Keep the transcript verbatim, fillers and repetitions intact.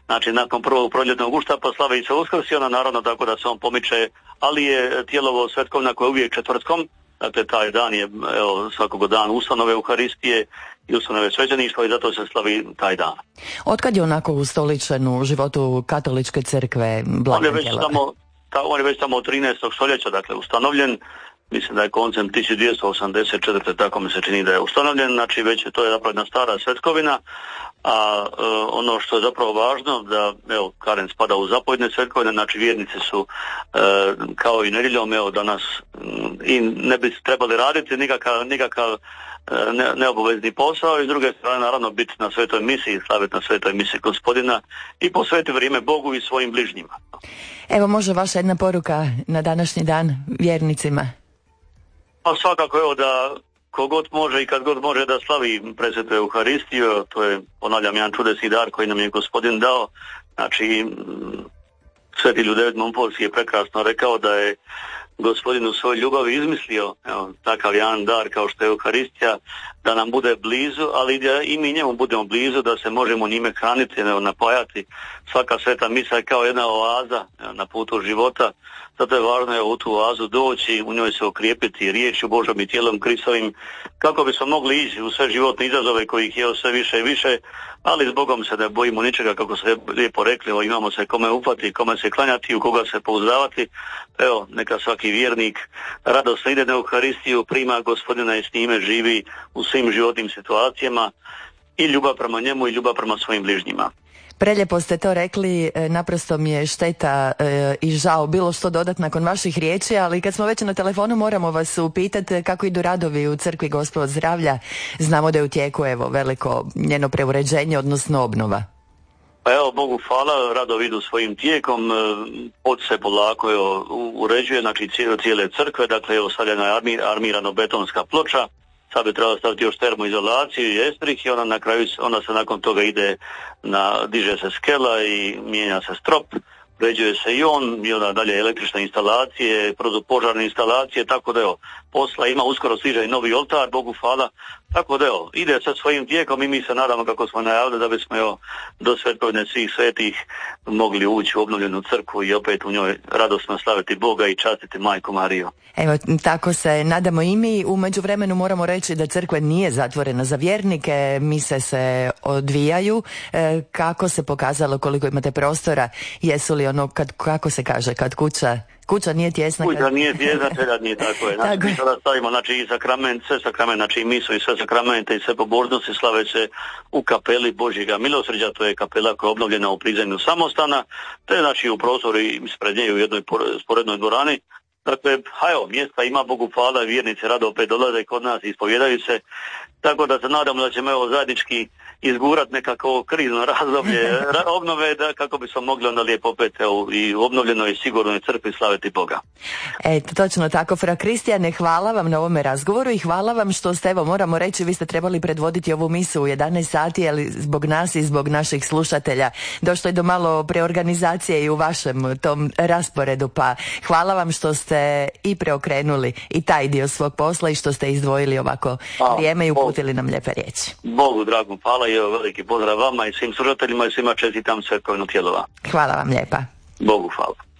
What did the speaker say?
znači nakon prvog proljetnog uštapa slave i se uskrsi, ona naravno tako da se on pomiče, ali je Tijelovo svetkovina koja je uvijek četvrtkom, dakle taj dan je evo, svakog dana ustanove Euharistije i ustanove svećeništva i zato se slavi taj dan. Otkad je onako ustoličen u životu katoličke crkve Blagdan Tijelove? On je već tamo od trinaestog stoljeća, dakle ustanovljen, mislim da je koncem tisuću dvjesto osamdeset četvrte tako mi se čini da je ustanovljen, znači već je to je zapravo jedna stara svetkovina, a e, ono što je zapravo važno da, evo, Karen spada u zapovjedne svetkovine, znači vjernici su e, kao i nedjeljom, evo danas m, i ne bi trebali raditi nikakav, nikakav ne, neobavezni posao i s druge strane naravno biti na svetoj misiji, slaviti na svetoj misiji Gospodina i posvetiti vrijeme Bogu i svojim bližnjima. Evo može vaša jedna poruka na današnji dan vjernicima? Pa svakako evo da kogod može i kad god može da slavi presvetu Euharistiju, to je, ponavljam, jedan čudesni dar koji nam je Gospodin dao. Znači, sveti Ljudevit Montfort je prekrasno rekao da je Gospodin u svojoj ljubavi izmislio evo, takav jedan dar kao što je Euharistija, da nam bude blizu, ali da i mi njemu budemo blizu, da se možemo njime hraniti, evo, napajati. Svaka sveta misa je kao jedna oaza evo, na putu života, zato je važno evo, u tu oazu doći, u njoj se okrijepiti riječju Božom i tijelom Kristovim, kako bismo mogli ići u sve životne izazove kojih je sve više i više, ali s Bogom se ne bojimo ničega, kako se lijepo rekli, evo, imamo se kome upati, kome se klanjati, u koga se pouzdavati. Evo, neka svaki vjernik radosno ide na Euharistiju, prima Gospodina i s njime živi u svim životnim situacijama i ljubav prema njemu i ljubav prema svojim bližnjima. Preljepo ste to rekli, naprosto mi je šteta e, i žao bilo što dodat nakon vaših riječi, ali kad smo već na telefonu moramo vas upitati kako idu radovi u crkvi Gospod zdravlja. Znamo da je u tijeku evo veliko njeno preuređenje, odnosno obnova. Pa evo, Bogu hvala, radovi idu svojim tijekom, pod se polako evo, uređuje, znači cijele crkve, dakle evo stavljena je armir, armirano betonska ploča, sad bi trebalo staviti još termoizolaciju i estrih i ona na kraju, onda se nakon toga ide na, diže se skela i mijenja se strop, uređuje se i on i onda dalje električne instalacije, protupožarne instalacije, tako da evo, posla ima, uskoro stiže i novi oltar, Bogu hvala, tako da evo, ide sad svojim tijekom i mi se nadamo kako smo najavili da bismo evo, do svetkovine svih svetih mogli ući u obnovljenu crkvu i opet u njoj radosno slaviti Boga i častiti Majku Mariju. Evo, tako se nadamo i mi. U međuvremenu moramo reći da crkva nije zatvorena za vjernike, mise se odvijaju. E, kako se pokazalo, koliko imate prostora, jesu li ono, kad, kako se kaže, kad kuća Kuća nije tjesna. Kuća kad... nije tjesna, telad nije, tako je. Znači, mi sada stavimo, znači, i sakrament, sve sakrament, znači i misu i sve sakramente i sve pobožnosti slave se u kapeli Božjega milosrđa, to je kapela koja je obnovljena u prizemlju samostana, te znači u prostoru ispred nje u jednoj sporednoj dvorani. Dakle, hajo, mjesta ima, Bogu hvala, vjernici rado opet dolaze kod nas i ispovjedaju se, tako da se nadamo da ćemo evo zajednički izgurat nekako krizno razdoblje obnove, da kako bismo mogli onda lijepo opet evo, i u obnovljenoj i sigurnoj crkvi slaviti Boga. Eto, točno tako, fra Kristijane, hvala vam na ovome razgovoru i hvala vam što ste, evo moramo reći, vi ste trebali predvoditi ovu misu u jedanaest sati, ali zbog nas i zbog naših slušatelja došlo je do malo preorganizacije i u vašem tom rasporedu, pa hvala vam što ste i preokrenuli i taj dio svog posla i što ste izdvojili ovako A, vrijeme i uputili nam lijepe riječi. Bogu dragom, hvala i veliki pozdrav vama i svim slušateljima i svima čestitam svetkovinu Tijelova. Hvala vam lijepa. Bogu hvala.